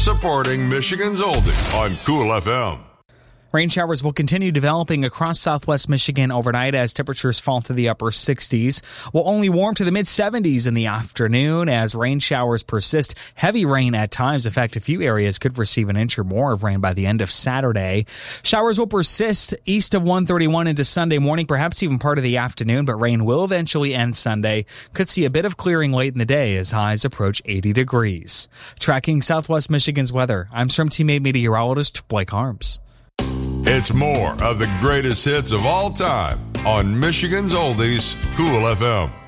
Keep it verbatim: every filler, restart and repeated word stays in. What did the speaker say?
supporting Michigan's Oldie on Cool F M. Rain showers will continue developing across southwest Michigan overnight as temperatures fall to the upper sixties. Will only warm to the mid-seventies in the afternoon as rain showers persist. Heavy rain at times. In fact, a few areas could receive an inch or more of rain by the end of Saturday. Showers will persist east of one thirty-one into Sunday morning, perhaps even part of the afternoon, but rain will eventually end Sunday. Could see a bit of clearing late in the day as highs approach eighty degrees. Tracking southwest Michigan's weather, I'm Storm Teammate meteorologist Blake Harms. It's more of the greatest hits of all time on Michigan's Oldies, Cool F M.